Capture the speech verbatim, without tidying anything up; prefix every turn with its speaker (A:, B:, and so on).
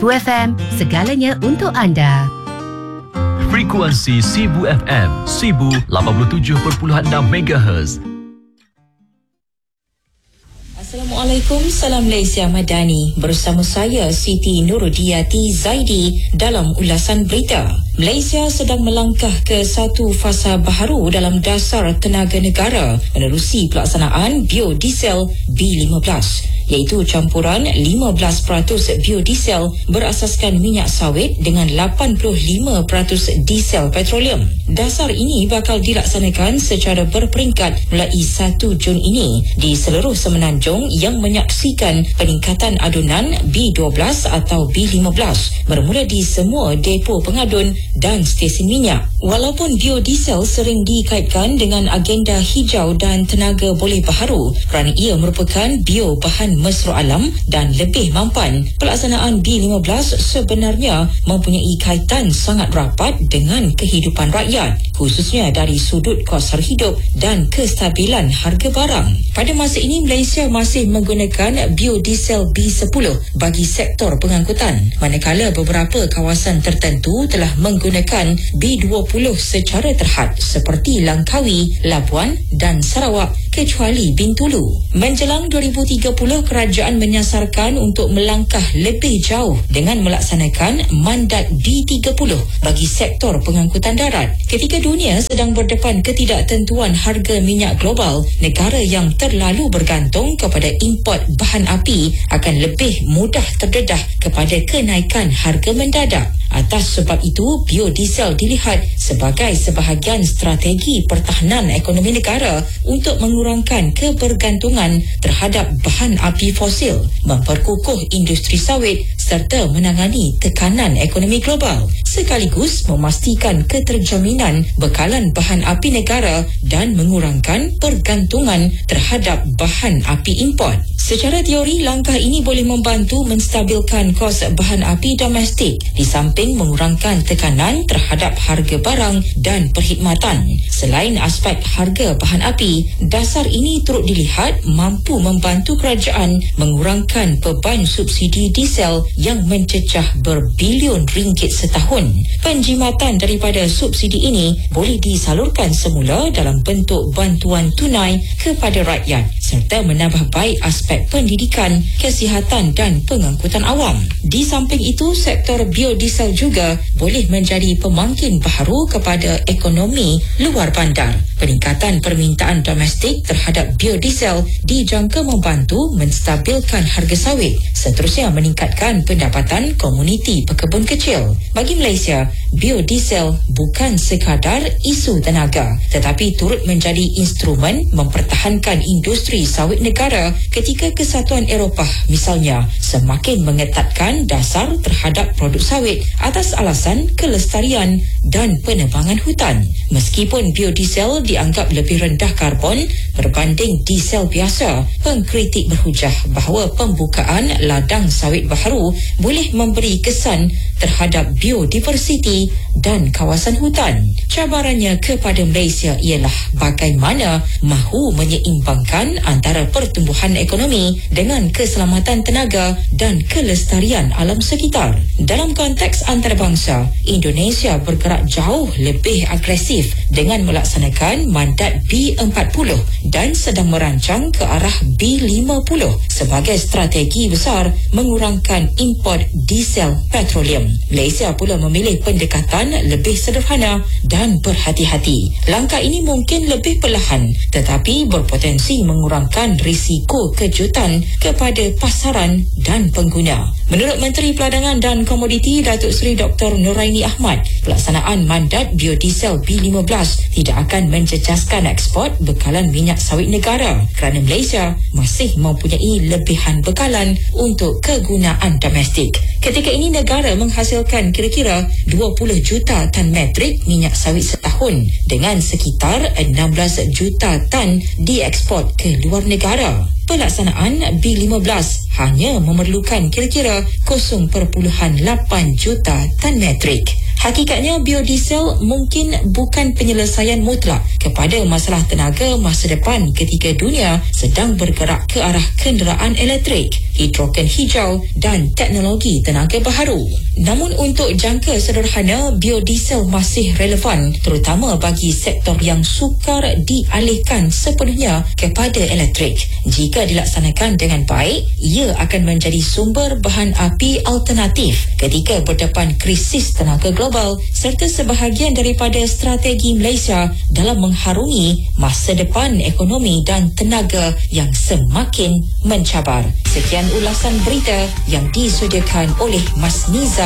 A: Sibu F M, segalanya untuk anda.
B: Frekuensi Sibu F M, Sibu lapan puluh tujuh perpuluhan enam megahertz.
C: Assalamualaikum, salam Malaysia Madani. Bersama saya Siti Nurudiati Zaidi dalam ulasan berita. Malaysia sedang melangkah ke satu fasa baharu dalam dasar tenaga negara menerusi pelaksanaan biodiesel B lima belas, iaitu campuran lima belas peratus biodiesel berasaskan minyak sawit dengan lapan puluh lima peratus diesel petroleum. Dasar ini bakal dilaksanakan secara berperingkat mulai satu Jun ini di seluruh semenanjung yang menyaksikan peningkatan adunan B dua belas atau B lima belas bermula di semua depo pengadun dan stesen minyak. Walaupun biodiesel sering dikaitkan dengan agenda hijau dan tenaga boleh baharu kerana ia merupakan bio bahan mesra alam dan lebih mampan, pelaksanaan B lima belas sebenarnya mempunyai kaitan sangat rapat dengan kehidupan rakyat, khususnya dari sudut kos hidup dan kestabilan harga barang. Pada masa ini, Malaysia masih menggunakan biodiesel B sepuluh bagi sektor pengangkutan, manakala beberapa kawasan tertentu telah menggunakan B dua puluh secara terhad seperti Langkawi, Labuan dan Sarawak, kecuali Bintulu. Menjelang dua ribu tiga puluh, kerajaan menyasarkan untuk melangkah lebih jauh dengan melaksanakan mandat B tiga puluh bagi sektor pengangkutan darat. Ketika dunia sedang berdepan ketidaktentuan harga minyak global, negara yang terlalu bergantung kepada import bahan api akan lebih mudah terdedah kepada kenaikan harga mendadak. Atas sebab itu, biodiesel dilihat sebagai sebahagian strategi pertahanan ekonomi negara untuk mengurangkan kebergantungan terhadap bahan api fosil, memperkukuh industri sawit serta menangani tekanan ekonomi global, sekaligus memastikan keterjaminan bekalan bahan api negara dan mengurangkan pergantungan terhadap bahan api import. Secara teori, langkah ini boleh membantu menstabilkan kos bahan api domestik di samping mengurangkan tekanan terhadap harga barang dan perkhidmatan. Selain aspek harga bahan api, dasar ini turut dilihat mampu membantu kerajaan mengurangkan beban subsidi diesel yang mencecah berbilion ringgit setahun. Penjimatan daripada subsidi ini boleh disalurkan semula dalam bentuk bantuan tunai kepada rakyat serta menambah baik aspek pendidikan, kesihatan dan pengangkutan awam. Di samping itu, sektor biodiesel juga boleh menjadi pemangkin baharu kepada ekonomi luar bandar. Peningkatan permintaan domestik terhadap biodiesel dijangka membantu menstabilkan harga sawit, seterusnya meningkatkan pendapatan komuniti pekebun kecil. Bagi Malaysia, biodiesel bukan sekadar isu tenaga, tetapi turut menjadi instrumen mempertahankan industri sawit negara ketika Kesatuan Eropah misalnya semakin mengetatkan dasar terhadap produk sawit atas alasan kelestarian dan penebangan hutan. Meskipun biodiesel dianggap lebih rendah karbon berbanding diesel biasa, pengkritik berhujah bahawa pembukaan ladang sawit baharu boleh memberi kesan terhadap biodiversiti dan kawasan hutan. Cabarannya kepada Malaysia ialah bagaimana mahu menyeimbangkan antara pertumbuhan ekonomi dengan keselamatan tenaga dan kelestarian alam sekitar. Dalam konteks antarabangsa, Indonesia bergerak jauh lebih agresif dengan melaksanakan mandat B empat puluh dan sedang merancang ke arah B lima puluh sebagai strategi besar mengurangkan import diesel petroleum. Malaysia pula memilih pendekatan lebih sederhana dan berhati-hati. Langkah ini mungkin lebih perlahan tetapi berpotensi mengurangkan risiko kejutan kepada pasaran dan pengguna. Menurut Menteri Peladangan dan Komoditi Datuk Seri Doktor Nuraini Ahmad, pelaksanaan mandat biodiesel B lima belas tidak akan mencecaskan ekspor bekalan minyak sawit negara kerana Malaysia masih mempunyai lebihan bekalan untuk kegunaan domestik. Ketika ini negara menghasilkan kira-kira dua puluh juta tan metrik minyak sawit setahun dengan sekitar enam belas juta tan diekspor ke luar negara. Pelaksanaan B lima belas hanya memerlukan kira-kira kosong perpuluhan lapan juta tan metrik. Hakikatnya, biodiesel mungkin bukan penyelesaian mutlak kepada masalah tenaga masa depan ketika dunia sedang bergerak ke arah kenderaan elektrik. hidrogen hijau dan teknologi tenaga baharu. Namun untuk jangka sederhana, biodiesel masih relevan terutama bagi sektor yang sukar dialihkan sepenuhnya kepada elektrik. Jika dilaksanakan dengan baik, ia akan menjadi sumber bahan api alternatif ketika berdepan krisis tenaga global serta sebahagian daripada strategi Malaysia dalam mengharungi masa depan ekonomi dan tenaga yang semakin mencabar. Sekian ulasan berita yang disediakan oleh Mas Niza.